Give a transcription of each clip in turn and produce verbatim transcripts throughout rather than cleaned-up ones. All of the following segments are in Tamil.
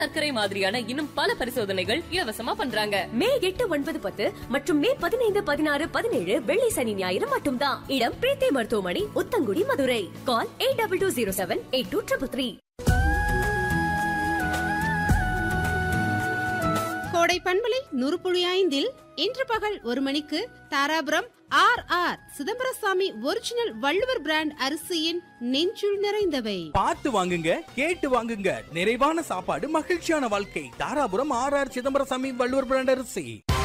சர்க்கரை மாதிரியான இன்னும் பல பரிசோதனைகள் இலவசமா பண்றாங்க. மே எட்டு ஒன்பது பத்து மற்றும் மே பதினைந்து பதினாறு பதினேழு வெள்ளி சனி ஞாயிறு மட்டும்தான். இடம் பிரீத்தி மருத்துவமனை, உத்தங்குடி, மதுரை. கால் eight double two zero seven eight two triple three. கோடை பண்பலை நூறு புள்ளி ஐந்தில் இன்று பகல் ஒரு மணிக்கு Dharapuram R R Chidambarasamy original Valluvar brand அரிசியின் நெஞ்சுள் நிறைந்தவை. பார்த்து வாங்குங்க, கேட்டு வாங்குங்க. நிறைவான சாப்பாடு, மகிழ்ச்சியான வாழ்க்கை. Dharapuram R R Chidambarasamy Valluvar brand அரிசி.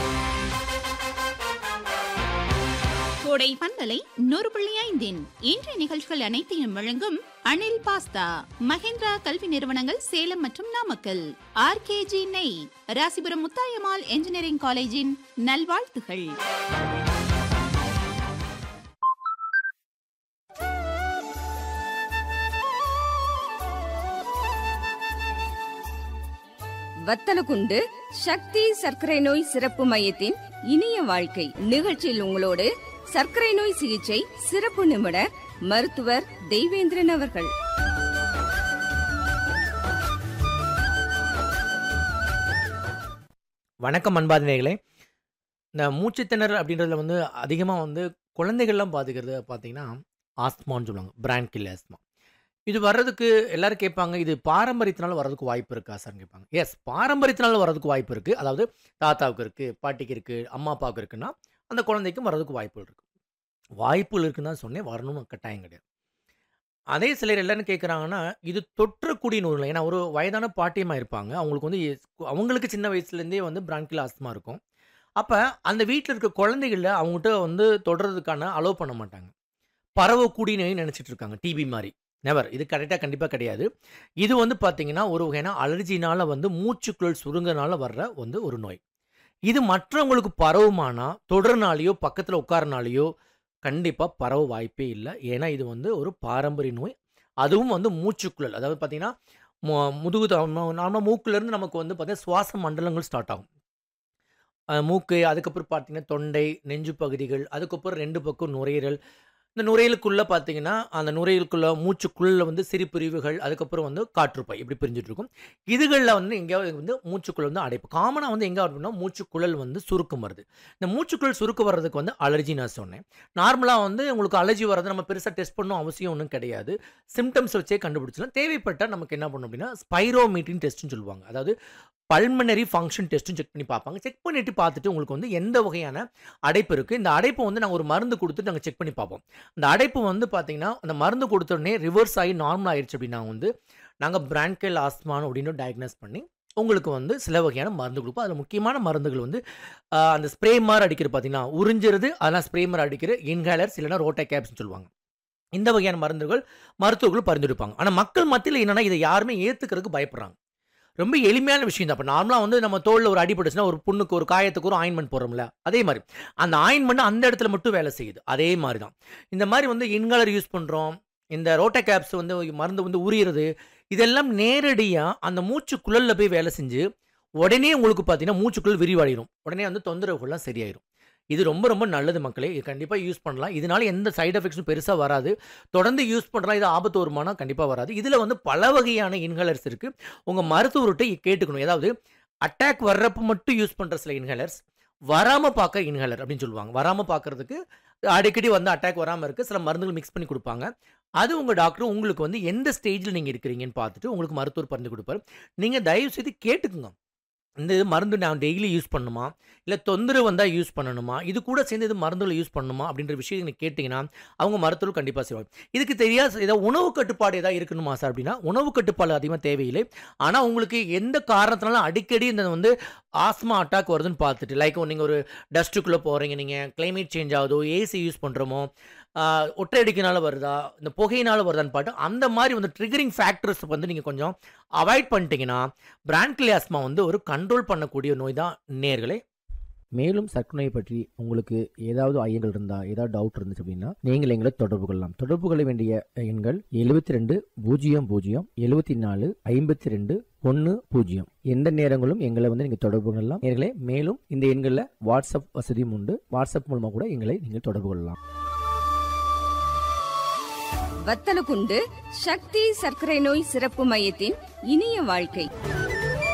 கோடை பண்பலை நூறு புள்ளி ஐந்தின் இன்றைய நிகழ்ச்சிகள் அனைத்தையும் வழங்கும் அனில் பாஸ்தா, மகேந்திரா கல்வி நிறுவனங்கள் சேலம் மற்றும் நாமக்கல், ஆர்கேஜி நெய், ராசிபுரம் முத்தாயம்மாள் என்ஜினியரிங் காலேஜின் நல்வாழ்த்துகள். வத்தலகுண்டு சக்தி சர்க்கரை நோய் சிறப்பு மையத்தின் இனிய வாழ்க்கை நிகழ்ச்சியில் உங்களோடு சர்க்கரை நோய் சிகிச்சை சிறப்பு நிபுணர் மருத்துவர் தெய்வேந்திரன் அவர்கள். வணக்கம் அன்பாதினர்களே. இந்த மூச்சுத்திணறல் அப்படின்றதுல வந்து அதிகமாக வந்து குழந்தைகள்லாம் பாதிக்கிறது பார்த்தீங்கன்னா ஆஸ்மான்னு சொல்லுவாங்க, பிரான்கில் ஆஸ்மா. இது வர்றதுக்கு எல்லாரும் கேட்பாங்க, இது பாரம்பரியத்தினால வர்றதுக்கு வாய்ப்பு இருக்கா சார்னு கேட்பாங்க. எஸ், பாரம்பரியத்தினால வர்றதுக்கு வாய்ப்பு இருக்குது. அதாவது தாத்தாவுக்கு இருக்குது, பாட்டிக்கு இருக்குது, அம்மா அப்பாவுக்கு இருக்குன்னா அந்த குழந்தைக்கும் வர்றதுக்கு வாய்ப்புகள் இருக்குது. வாய்ப்புகள் இருக்குன்னு தான் சொன்னேன், வரணும்னு கட்டாயம் கிடையாது. அதே சிலர் எல்லாரும் கேட்குறாங்கன்னா, இது தொற்றக்கூடிய நோய் இல்லை. ஏன்னா ஒரு வயதான பாட்டியமாக இருப்பாங்க, அவங்களுக்கு வந்து அவங்களுக்கு சின்ன வயசுலேருந்தே வந்து பிரான்கில் ஆஸ்மா இருக்கும். அப்போ அந்த வீட்டில் இருக்க குழந்தைகளில் அவங்ககிட்ட வந்து தொடர்றதுக்கான அலோவ் பண்ண மாட்டாங்க. பரவக்கூடிய நோய் நினச்சிட்டு இருக்காங்க, டிபி மாதிரி. நெவர், இது கரெக்டாக கண்டிப்பாக கிடையாது. இது வந்து பார்த்தீங்கன்னா ஒரு வகையான அலர்ஜினால் வந்து மூச்சுக்குழல் சுருங்கனால வர்ற வந்து ஒரு நோய். இது மற்றவங்களுக்கு பரவுமானா தொடர்னாலேயோ பக்கத்தில் உட்காரனாலேயோ கண்டிப்பாக பரவ வாய்ப்பே இல்லை. ஏன்னா இது வந்து ஒரு பாரம்பரிய நோய். அதுவும் வந்து மூச்சுக்குழல், அதாவது பார்த்தீங்கன்னா முதுகு நார்மலாக மூக்குலேருந்து நமக்கு வந்து பார்த்தீங்கன்னா சுவாச மண்டலங்கள் ஸ்டார்ட் ஆகும். மூக்கு, அதுக்கப்புறம் பார்த்தீங்கன்னா தொண்டை, நெஞ்சு பகுதிகள், அதுக்கப்புறம் ரெண்டு பக்கம் நுரையீரல். இந்த நுரையீரலுக்குள்ளே பார்த்தீங்கன்னா அந்த நுரையீரலுக்குள்ள மூச்சுக்குள்ள வந்து சிறு பிரிவுகள், அதுக்கப்புறம் வந்து காற்றுப்பை, இப்படி பிரிஞ்சுட்டு இருக்கும். இதுகளில் வந்து எங்கேயாவது வந்து மூச்சுக்குழல் வந்து அடைப்பு. காமனாக வந்து எங்கே அப்படின்னா மூச்சுக்குழல் வந்து சுருக்கம் வருது. இந்த மூச்சுக்குழல் சுருக்கம் வர்றதுக்கு வந்து அலர்ஜி நான் சொன்னேன். நார்மலாக வந்து உங்களுக்கு அலர்ஜி வர்றது நம்ம பெருசாக டெஸ்ட் பண்ணணும் அவசியம் ஒன்றும் கிடையாது. சிம்டம்ஸ் வச்சே கண்டுபிடிச்சலாம். தேவைப்பட்டால் நமக்கு என்ன பண்ணணும் அப்படின்னா ஸ்பைரோமீட்டரின் டெஸ்ட்னு சொல்லுவாங்க. அதாவது பல்மனரி ஃபங்க்ஷன் டெஸ்ட்டும் செக் பண்ணி பார்ப்பாங்க. செக் பண்ணிட்டு பார்த்துட்டு உங்களுக்கு வந்து எந்த வகையான அடைப்பு இருக்குது, இந்த அடைப்பு வந்து நாங்கள் ஒரு மருந்து கொடுத்துட்டு நாங்கள் செக் பண்ணி பார்ப்போம். அந்த அடைப்பு வந்து பார்த்தீங்கன்னா அந்த மருந்து கொடுத்த உடனே ரிவர்ஸ் ஆகி நார்மல் ஆயிடுச்சு அப்படின்னா வந்து நாங்கள் பிரான்கியல் ஆஸ்மான் அப்படின்னு டயக்னோஸ் பண்ணி உங்களுக்கு வந்து சில வகையான மருந்து கொடுப்போம். அதில் முக்கியமான மருந்துகள் வந்து அந்த ஸ்ப்ரே மாதிரி அடிக்கிற பார்த்தீங்கன்னா உறிஞ்சிறது, அதெல்லாம் ஸ்ப்ரே மாதிரி அடிக்கிற இன்ஹேலர்ஸ் இல்லைனா ரோட்டா கேப்ஸ்ன்னு சொல்லுவாங்க. இந்த வகையான மருந்துகள் மருத்துவர்கள் பரிந்துரைப்பாங்க. ஆனால் மக்கள் மத்தியில் என்னென்னா இதை யாருமே ஏற்றுக்கிறதுக்கு பயப்படுறாங்க. ரொம்ப எளிமையான விஷயம் தான். இப்போ நார்மலாக வந்து நம்ம தோளில் ஒரு அடிபட்டுச்சுன்னா ஒரு புண்ணுக்கு ஒரு காயத்துக்கு ஒரு ஆயின்மெண்ட் போடுறோம்ல, அதே மாதிரி அந்த ஆயின்மெண்ட் அந்த இடத்துல மட்டும் வேலை செய்யுது. அதே மாதிரி தான் இந்த மாதிரி வந்து இன்ஹேலர் யூஸ் பண்ணுறோம், இந்த ரோட்டா கேப்ஸ் வந்து மருந்து வந்து உரியிறது, இதெல்லாம் நேரடியாக அந்த மூச்சுக்குழலில் போய் வேலை செஞ்சு உடனே உங்களுக்கு பார்த்தீங்கன்னா மூச்சுக்குழல் விரிவடையும், உடனே வந்து தொந்தரவுகள்லாம் சரியாயிடும். இது ரொம்ப ரொம்ப நல்லது மக்களே, இது கண்டிப்பாக யூஸ் பண்ணலாம். இதனால எந்த சைடு எஃபெக்ட்ஸும் பெருசாக வராது. தொடர்ந்து யூஸ் பண்ணலாம். இது ஆபத்து வருமானா கண்டிப்பாக வராது. இதில் வந்து பல வகையான இன்ஹேலர்ஸ் இருக்குது. உங்கள் மருத்துவர்கிட்ட கேட்டுக்கணும். ஏதாவது அட்டாக் வர்றப்போ மட்டும் யூஸ் பண்ணுற சில இன்ஹேலர்ஸ், வராமல் பார்க்க இன்ஹேலர் அப்படின்னு சொல்லுவாங்க. வராமல் பார்க்கறதுக்கு அடிக்கடி வந்து அட்டாக் வராமல் இருக்குது சில மருந்துகள் மிக்ஸ் பண்ணி கொடுப்பாங்க. அது உங்கள் டாக்டர் உங்களுக்கு வந்து எந்த ஸ்டேஜில் நீங்கள் இருக்கிறீங்கன்னு பார்த்துட்டு உங்களுக்கு மருத்துவர் பரிந்து கொடுப்பார். நீங்கள் தயவு செய்து கேட்டுக்குங்க, இந்த இது மருந்து நான் டெய்லி யூஸ் பண்ணணுமா, இல்லை தொந்தரவு வந்தால் யூஸ் பண்ணணுமா, இது கூட சேர்ந்து இது மருந்துகளை யூஸ் பண்ணணுமா அப்படின்ற விஷயம் நீங்கள் கேட்டிங்கன்னா அவங்க மருத்துவர் கண்டிப்பாக செய்வாங்க. இதுக்கு தெரியாது ஏதாவது உணவு கட்டுப்பாடு ஏதாவது இருக்கணுமா சார் அப்படின்னா உணவு கட்டுப்பாடு அதிகமாக தேவையில்லை. ஆனால் உங்களுக்கு எந்த காரணத்தினாலும் அடிக்கடி இந்த வந்து ஆஸ்மா அட்டாக் வருதுன்னு பார்த்துட்டு, லைக் நீங்கள் ஒரு டஸ்ட்டுக்குள்ளே போகிறீங்க, நீங்கள் கிளைமேட் சேஞ்ச் ஆகுதோ, ஏசி யூஸ் பண்ணுறோமோ, ஒற்றை அடிக்கினால வருதா, இந்த புகையினால வருதான்னு பாட்டு அந்த மாதிரி வந்து ட்ரிகரிங் ஃபேக்டர்ஸ் வந்து நீங்கள் கொஞ்சம் அவாய்ட் பண்ணிட்டீங்கன்னா பிரான்கியல் ஆஸ்மா வந்து ஒரு கண்ட்ரோல் பண்ணக்கூடிய நோய் தான் நேயர்களே. மேலும் சர்க்கரை நோயை பற்றி உங்களுக்கு ஏதாவது ஐயங்கள் இருந்தால், ஏதாவது டவுட் இருந்துச்சு அப்படின்னா நீங்கள் எங்களை தொடர்பு கொள்ளலாம். தொடர்பு கொள்ள வேண்டிய எண்கள் எழுபத்தி ரெண்டு பூஜ்ஜியம் பூஜ்ஜியம் எழுபத்தி நாலு ஐம்பத்தி ரெண்டு ஒன்று பூஜ்ஜியம். எந்த நேரங்களும் எங்களை வந்து நீங்கள் தொடர்பு கொள்ளலாம் நேயர்களே. மேலும் இந்த எண்களில் வாட்ஸ்அப் வசதியும் உண்டு. வாட்ஸ்அப் மூலமாக கூட எங்களை நீங்கள் தொடர்பு கொள்ளலாம். வத்தலகுண்டு சக்தி சர்க்கரை நோய் சிறப்பு மையத்தின் இனிய வாழ்க்கை.